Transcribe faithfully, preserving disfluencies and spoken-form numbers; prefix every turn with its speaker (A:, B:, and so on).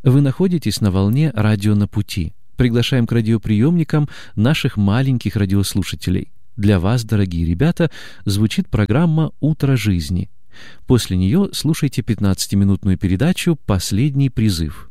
A: Вы находитесь на волне «Радио на пути». Приглашаем к радиоприемникам наших маленьких радиослушателей. Для вас, дорогие ребята, звучит программа «Утро жизни». После нее слушайте пятнадцатиминутную передачу «Последний призыв».